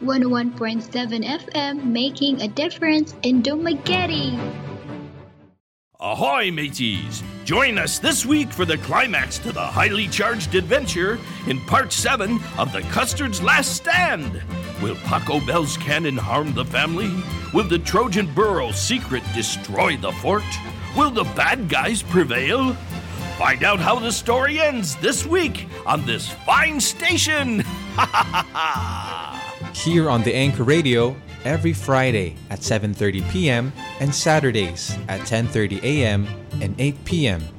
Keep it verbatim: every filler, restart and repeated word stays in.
one oh one point seven F M, making a difference in Dumaguete. Ahoy, mateys! Join us this week for the climax to the highly charged adventure in Part seven of the Custard's Last Stand. Will Paco Bell's cannon harm the family? Will the Trojan Burrow secret destroy the fort? Will the bad guys prevail? Find out how the story ends this week on this fine station. Ha ha ha ha! Here on the Anchor Radio, every Friday at seven thirty p.m. and Saturdays at ten thirty a.m. and eight p.m.